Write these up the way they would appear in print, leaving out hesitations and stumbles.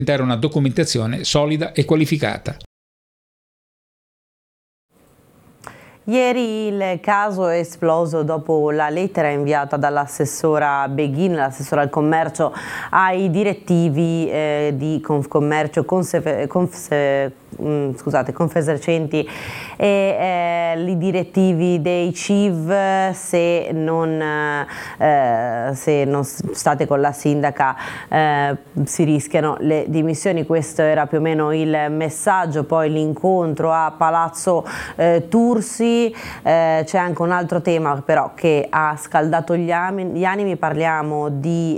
una documentazione solida e qualificata. Ieri il caso è esploso dopo la lettera inviata dall'assessora Beghin, l'assessora al commercio, ai direttivi di Confcommercio, Confesercenti e i direttivi dei CIV. Se non state con la sindaca si rischiano le dimissioni. Questo era più o meno il messaggio. Poi l'incontro a Palazzo Tursi. C'è anche un altro tema però che ha scaldato gli animi. Parliamo di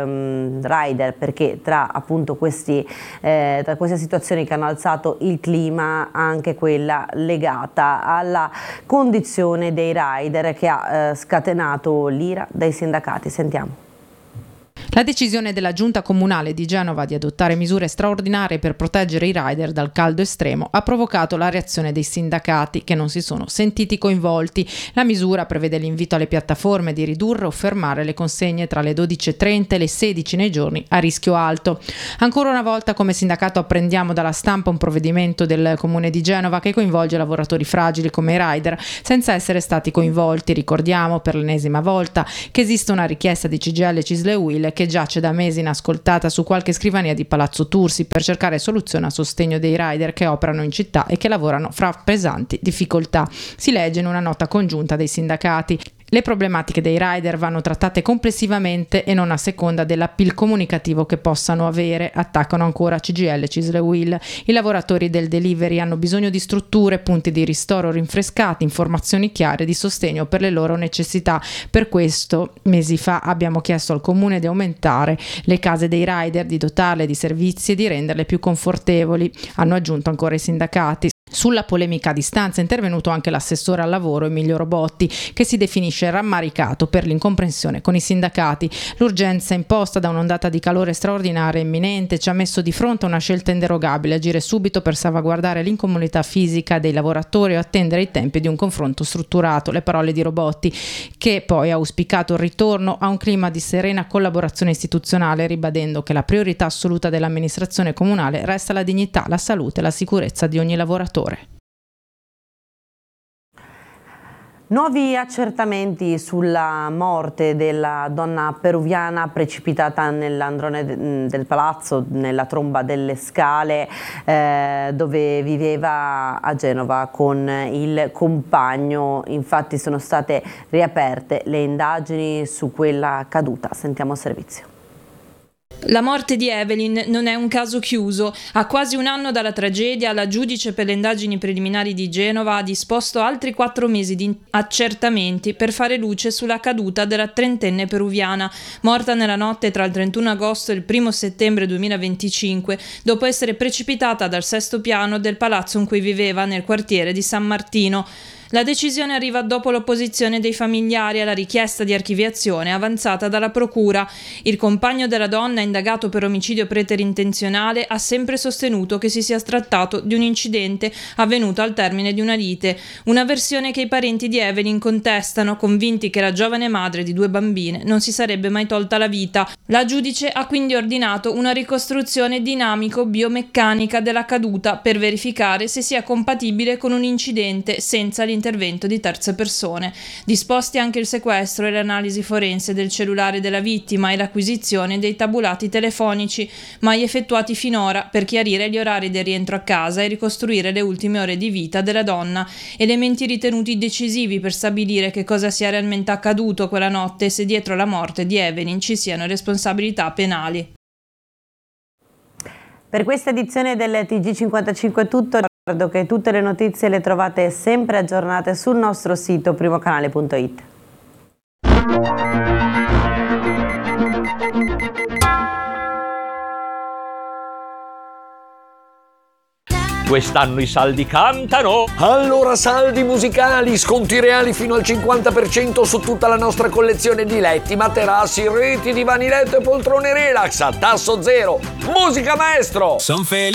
rider, perché tra appunto queste situazioni che hanno alzato il clima, anche quella legata alla condizione dei rider che ha scatenato l'ira dei sindacati. Sentiamo. La decisione della Giunta Comunale di Genova di adottare misure straordinarie per proteggere i rider dal caldo estremo ha provocato la reazione dei sindacati, che non si sono sentiti coinvolti. La misura prevede l'invito alle piattaforme di ridurre o fermare le consegne tra le 12.30 e le 16 nei giorni a rischio alto. Ancora una volta, come sindacato, apprendiamo dalla stampa un provvedimento del Comune di Genova che coinvolge lavoratori fragili come i rider senza essere stati coinvolti. Ricordiamo per l'ennesima volta che esiste una richiesta di CGIL e CISL e UIL che giace da mesi inascoltata su qualche scrivania di Palazzo Tursi per cercare soluzioni a sostegno dei rider che operano in città e che lavorano fra pesanti difficoltà. Si legge in una nota congiunta dei sindacati. Le problematiche dei rider vanno trattate complessivamente e non a seconda dell'appeal comunicativo che possano avere, attaccano ancora CGIL, CISL e UIL. I lavoratori del delivery hanno bisogno di strutture, punti di ristoro rinfrescati, informazioni chiare di sostegno per le loro necessità. Per questo, mesi fa, abbiamo chiesto al Comune di aumentare le case dei rider, di dotarle di servizi e di renderle più confortevoli, hanno aggiunto ancora i sindacati. Sulla polemica a distanza è intervenuto anche l'assessore al lavoro Emilio Robotti, che si definisce rammaricato per l'incomprensione con i sindacati. L'urgenza imposta da un'ondata di calore straordinaria e imminente ci ha messo di fronte a una scelta inderogabile: agire subito per salvaguardare l'incolumità fisica dei lavoratori o attendere i tempi di un confronto strutturato. Le parole di Robotti, che poi ha auspicato il ritorno a un clima di serena collaborazione istituzionale, ribadendo che la priorità assoluta dell'amministrazione comunale resta la dignità, la salute e la sicurezza di ogni lavoratore. Nuovi accertamenti sulla morte della donna peruviana precipitata nell'androne del palazzo, nella tromba delle Scale, dove viveva a Genova con il compagno. Infatti sono state riaperte le indagini su quella caduta. Sentiamo servizio. La morte di Evelyn non è un caso chiuso. A quasi un anno dalla tragedia, la giudice per le indagini preliminari di Genova ha disposto altri 4 mesi di accertamenti per fare luce sulla caduta della trentenne peruviana, morta nella notte tra il 31 agosto e il 1 settembre 2025, dopo essere precipitata dal 6° piano del palazzo in cui viveva nel quartiere di San Martino. La decisione arriva dopo l'opposizione dei familiari alla richiesta di archiviazione avanzata dalla procura. Il compagno della donna, indagato per omicidio preterintenzionale, ha sempre sostenuto che si sia trattato di un incidente avvenuto al termine di una lite, una versione che i parenti di Evelyn contestano, convinti che la giovane madre di 2 bambine non si sarebbe mai tolta la vita. La giudice ha quindi ordinato una ricostruzione dinamico-biomeccanica della caduta per verificare se sia compatibile con un incidente senza l'intervento di terze persone. Disposti anche il sequestro e l'analisi forense del cellulare della vittima e l'acquisizione dei tabulati telefonici mai effettuati finora per chiarire gli orari del rientro a casa e ricostruire le ultime ore di vita della donna, elementi ritenuti decisivi per stabilire che cosa sia realmente accaduto quella notte e se dietro la morte di Evelyn ci siano responsabilità penali. Per questa edizione del TG55 è tutto. Ricordo che tutte le notizie le trovate sempre aggiornate sul nostro sito primocanale.it. Quest'anno i saldi cantano! Allora saldi musicali, sconti reali fino al 50% su tutta la nostra collezione di letti, materassi, reti, divani letto e poltrone relax a tasso zero. Musica maestro!